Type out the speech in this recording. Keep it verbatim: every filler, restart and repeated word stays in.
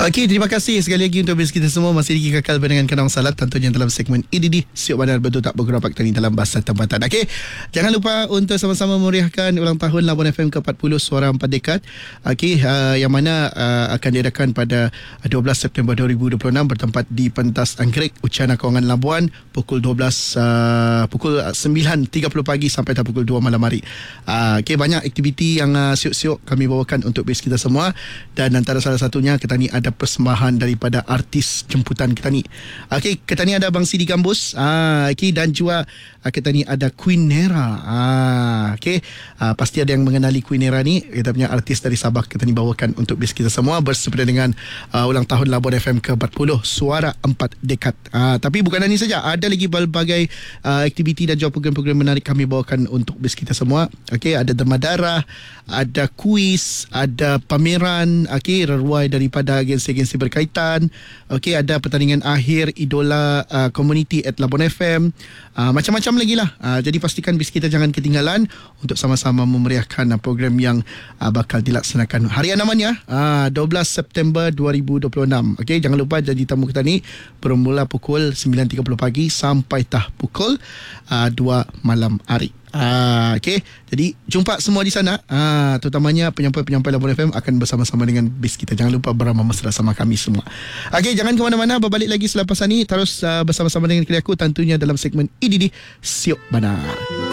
Okey, terima kasih sekali lagi untuk bis kita semua. Masih lagi kekal dengan Kenang Salat, tentunya dalam segmen I D D Siok Bandar Betul Tak Bergerak Tani dalam bahasa tempatan. Okey, jangan lupa untuk sama-sama memeriahkan ulang tahun Labuan F M ke empat puluh Suara empat Dekad. Okey, uh, yang mana uh, akan diadakan pada dua belas September dua ribu dua puluh enam bertempat di Pentas Anggrek Ucana Kewangan Labuan pukul dua belas uh, pukul sembilan tiga puluh pagi sampai pukul dua malam hari. Uh, Okey, banyak aktiviti yang uh, siok-siok kami bawakan untuk bis kita semua, dan antara salah satunya kita ni ada persembahan daripada artis jemputan kita ni. Okey, kita ni ada Abang Sidi Gambus. Ah, okey, dan juga kita ni ada Queen Nera. Ah, okey. Ah, pasti ada yang mengenali Queen Nera ni. Kita punya artis dari Sabah kita ni bawakan untuk bis kita semua bersempena dengan uh, ulang tahun Labuan F M ke empat puluh Suara empat Dekad. Ah, tapi bukan ini saja, ada lagi berbagai uh, aktiviti dan juga program-program menarik kami bawakan untuk bis kita semua. Okey, ada derma darah, ada kuis, ada pameran, okey, reruai daripada agensi-agensi berkaitan. Okey, ada pertandingan akhir idola uh, community at Labuan F M. Uh, macam-macam lagi lah. Uh, jadi pastikan bis kita jangan ketinggalan untuk sama-sama memeriahkan uh, program yang uh, bakal dilaksanakan. Harian namanya uh, dua belas September dua ribu dua puluh enam. Okey, jangan lupa jadi tamu kita ni bermula pukul sembilan tiga puluh pagi sampai tah pukul uh, dua malam hari. Ah, okey. Jadi jumpa semua di sana. Ah, terutamanya penyampai-penyampai Labuan F M akan bersama-sama dengan bis kita. Jangan lupa beramah mesra sama kami semua. Okey, jangan ke mana-mana. Berbalik lagi selepas ini terus uh, bersama-sama dengan kali aku tentunya dalam segmen I D D Siok Bandar.